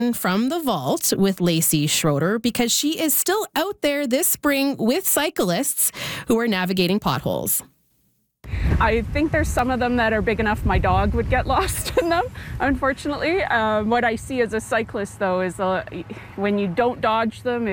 from the vault with Lacey Schroeder because she is still out there this spring with cyclists who are navigating potholes. I think there's some of them that are big enough my dog would get lost in them, unfortunately. What I see as a cyclist, though, is when you don't dodge them,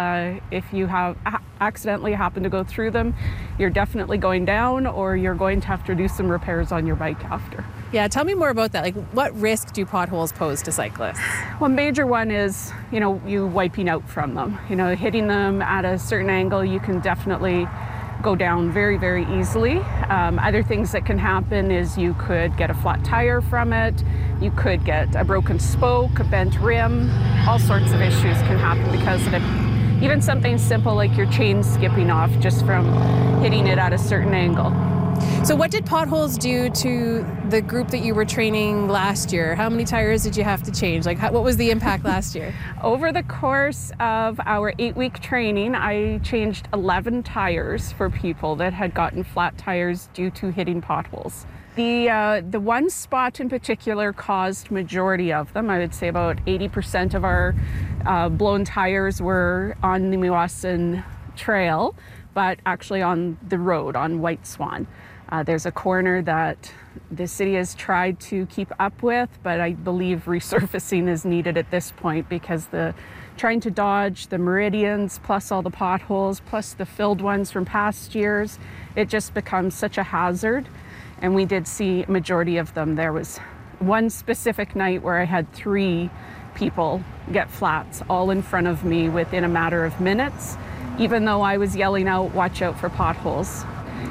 if you have accidentally happen to go through them, you're definitely going down, or you're going to have to do some repairs on your bike after. Yeah, tell me more about that. Like, what risk do potholes pose to cyclists? One major one is, you wiping out from them. Hitting them at a certain angle, you can definitely go down very, very easily. Other things that can happen is you could get a flat tire from it, you could get a broken spoke, a bent rim, all sorts of issues can happen because of it. Even something simple like your chain skipping off just from hitting it at a certain angle. So what did potholes do to the group that you were training last year? How many tires did you have to change? What was the impact last year? Over the course of our 8-week training, I changed 11 tires for people that had gotten flat tires due to hitting potholes. The one spot in particular caused majority of them. I would say about 80% of our blown tires were on the Meewasin Trail, but actually on the road, on White Swan. There's a corner that the city has tried to keep up with, but I believe resurfacing is needed at this point because trying to dodge the meridians, plus all the potholes, plus the filled ones from past years, it just becomes such a hazard. And we did see a majority of them. There was one specific night where I had 3 people get flats all in front of me within a matter of minutes, even though I was yelling out, watch out for potholes.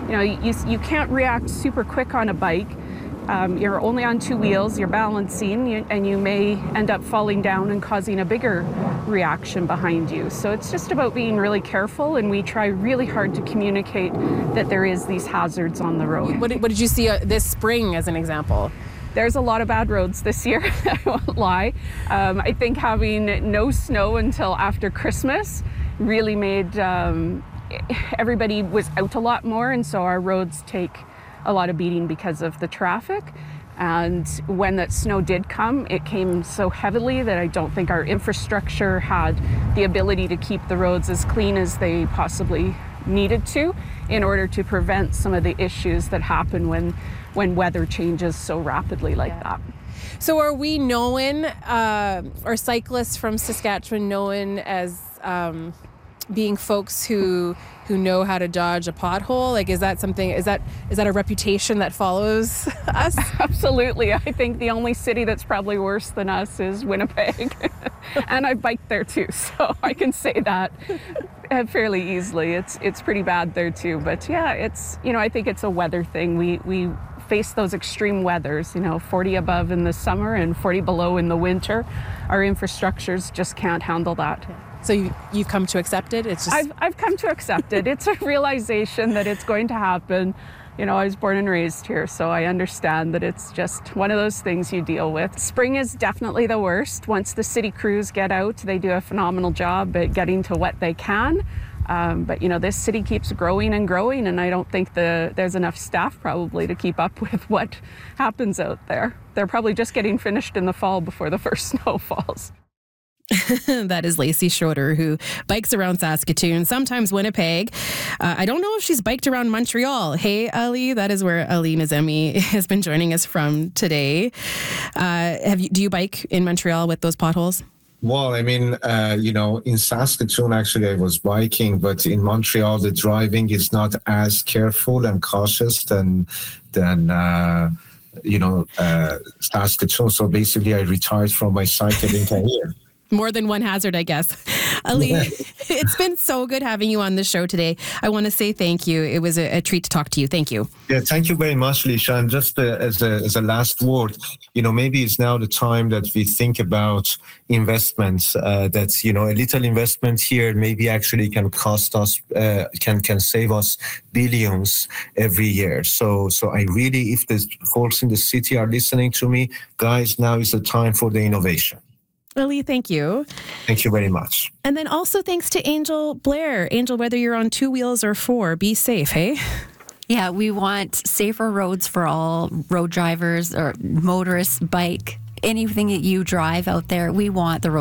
You can't react super quick on a bike. You're only on 2 wheels, you're balancing, and you may end up falling down and causing a bigger reaction behind you. So it's just about being really careful, and we try really hard to communicate that there is these hazards on the road. What did you see this spring as an example? There's a lot of bad roads this year, I won't lie. I think having no snow until after Christmas really made everybody was out a lot more, and so our roads take a lot of beating because of the traffic. And when that snow did come, it came so heavily that I don't think our infrastructure had the ability to keep the roads as clean as they possibly needed to in order to prevent some of the issues that happen when weather changes so rapidly like that. So are we known, are cyclists from Saskatchewan known as being folks who know how to dodge a pothole? Like, is that a reputation that follows us? Absolutely. I think the only city that's probably worse than us is Winnipeg. And I biked there too, so I can say that fairly easily. It's pretty bad there too. But yeah, I think it's a weather thing. We face those extreme weathers, 40 above in the summer and 40 below in the winter. Our infrastructures just can't handle that. So you've come to accept it? It's just I've come to accept it. It's a realization that it's going to happen. I was born and raised here, so I understand that it's just one of those things you deal with. Spring is definitely the worst. Once the city crews get out, they do a phenomenal job at getting to what they can. But this city keeps growing and growing, and I don't think there's enough staff probably to keep up with what happens out there. They're probably just getting finished in the fall before the first snow falls. That is Lacey Schroeder, who bikes around Saskatoon, sometimes Winnipeg. I don't know if she's biked around Montreal. Hey, Ali, that is where Ali Nazemi has been joining us from today. Do you bike in Montreal with those potholes? Well, in Saskatoon, actually, I was biking, but in Montreal, the driving is not as careful and cautious than Saskatoon. So basically, I retired from my cycling career. More than one hazard, I guess. Ali, it's been so good having you on the show today. I want to say thank you. It was a treat to talk to you. Thank you. Yeah, thank you very much, Lisha. And just as a last word, maybe it's now the time that we think about investments. That's a little investment here maybe actually can cost us, can save us billions every year. So I really, if the folks in the city are listening to me, guys, now is the time for the innovation. Ali, thank you. Thank you very much. And then also thanks to Angel Blair. Angel, whether you're on 2 wheels or 4, be safe, hey? Yeah, we want safer roads for all road drivers or motorists, bike, anything that you drive out there, we want the road